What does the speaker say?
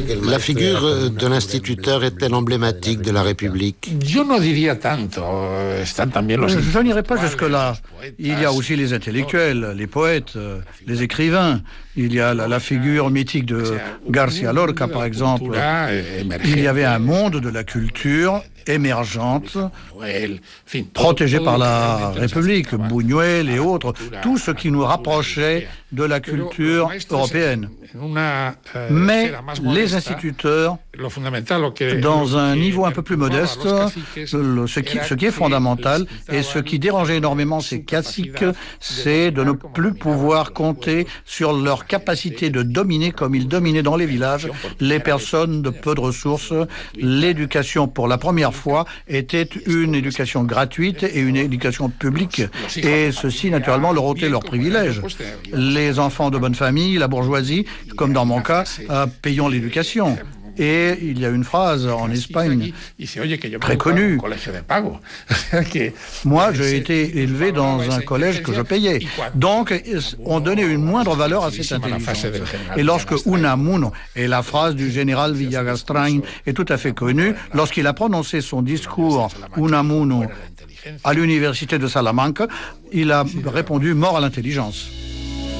La figure de l'instituteur est-elle emblématique de la République? Je n'irai pas jusque-là. Il y a aussi les intellectuels, les poètes, les écrivains. Il y a la figure mythique de García Lorca, par exemple. Il y avait un monde de la culture émergente, protégé par la République, Buñuel et autres, tout ce qui nous rapprochait de la culture européenne. Mais les instituteurs, dans un niveau un peu plus modeste, ce qui est fondamental et ce qui dérangeait énormément ces caciques, c'est de ne plus pouvoir compter sur leur capacité de dominer, comme ils dominaient dans les villages, les personnes de peu de ressources. L'éducation, pour la première fois, était une éducation gratuite et une éducation publique. Et ceci, naturellement, leur ôtait leurs privilèges. Les enfants de bonne famille, la bourgeoisie, comme dans mon cas, payons l'éducation. Et il y a une phrase en Espagne très connue. Moi, j'ai été élevé dans un collège que je payais. Donc, on donnait une moindre valeur à cette intelligence. Et lorsque Unamuno, et la phrase du général Villagrán est tout à fait connue, lorsqu'il a prononcé son discours Unamuno à l'université de Salamanque, il a répondu « mort à l'intelligence ».